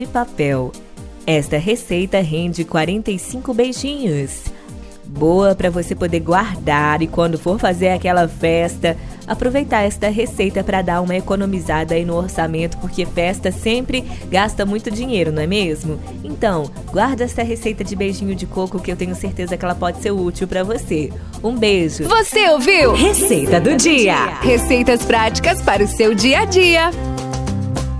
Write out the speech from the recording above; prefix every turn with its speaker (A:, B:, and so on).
A: de papel. Esta receita rende 45 beijinhos. Boa para você poder guardar e quando for fazer aquela festa, aproveitar esta receita para dar uma economizada aí no orçamento, porque festa sempre gasta muito dinheiro, não é mesmo? Então, guarda essa receita de beijinho de coco que eu tenho certeza que ela pode ser útil para você. Um beijo!
B: Você ouviu?
A: Receita do dia!
B: Receitas práticas para o seu dia a dia.